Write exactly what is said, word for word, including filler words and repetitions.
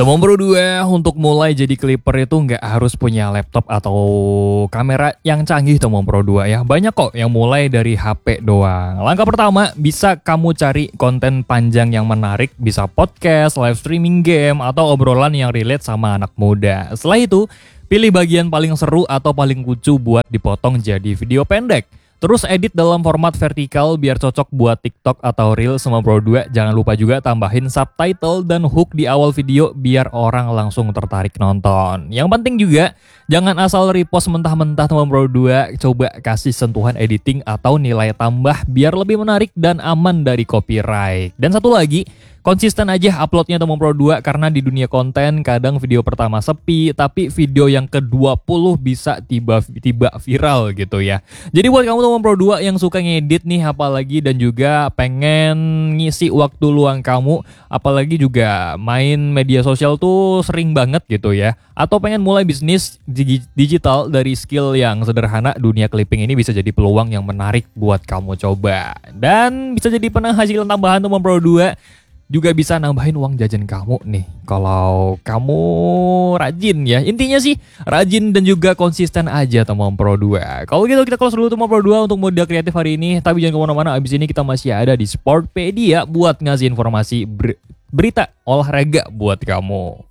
Teman Pro dua, untuk mulai jadi clipper itu nggak harus punya laptop atau kamera yang canggih Teman Pro dua ya. Banyak kok yang mulai dari H P doang. Langkah pertama, bisa kamu cari konten panjang yang menarik, bisa podcast, live streaming game, atau obrolan yang relate sama anak muda. Setelah itu, pilih bagian paling seru atau paling lucu buat dipotong jadi video pendek. Terus edit dalam format vertikal biar cocok buat TikTok atau Reel sama Pro dua. Jangan lupa juga tambahin subtitle dan hook di awal video biar orang langsung tertarik nonton. Yang penting juga, jangan asal repost mentah-mentah teman Pro dua. Coba kasih sentuhan editing atau nilai tambah biar lebih menarik dan aman dari copyright. Dan satu lagi, konsisten aja uploadnya teman Pro dua karena di dunia konten kadang video pertama sepi, tapi video yang ke dua puluh bisa tiba-tiba viral gitu ya. Jadi buat kamu teman Pro dua yang suka ngedit nih apalagi dan juga pengen ngisi waktu luang kamu, apalagi juga main media sosial tuh sering banget gitu ya, atau pengen mulai bisnis digital dari skill yang sederhana, dunia clipping ini bisa jadi peluang yang menarik buat kamu coba. Dan bisa jadi penghasilan tambahan teman Pro dua. Juga bisa nambahin uang jajan kamu nih kalau kamu rajin ya. Intinya sih rajin dan juga konsisten aja teman Pro dua. Kalau gitu kita close dulu teman Pro dua untuk mode kreatif hari ini. Tapi jangan kemana-mana, abis ini kita masih ada di Sportpedia buat ngasih informasi ber berita olahraga buat kamu.